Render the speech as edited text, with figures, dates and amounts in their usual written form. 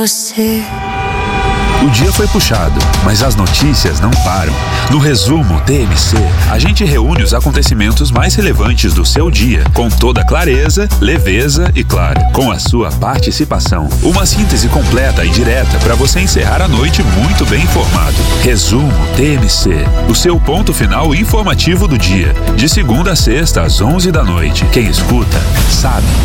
Você. O dia foi puxado, mas as notícias não param. No resumo TMC, a gente reúne os acontecimentos mais relevantes do seu dia, com toda clareza, leveza e, claro, com a sua participação. Uma síntese completa e direta para você encerrar a noite muito bem informado. Resumo TMC, o seu ponto final informativo do dia. De segunda a sexta, às 11 da noite. Quem escuta, sabe.